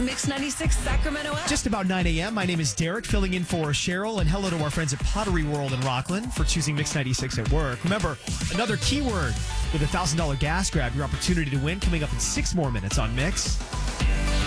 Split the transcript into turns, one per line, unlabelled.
Mix 96 Sacramento app.
Just about 9 a.m. My name is Derek, filling in for Cheryl, and hello to our friends at Pottery World in Rockland for choosing Mix 96 at work. Remember, another keyword with a $1,000 gas grab, your opportunity to win coming up in 6 more minutes on Mix.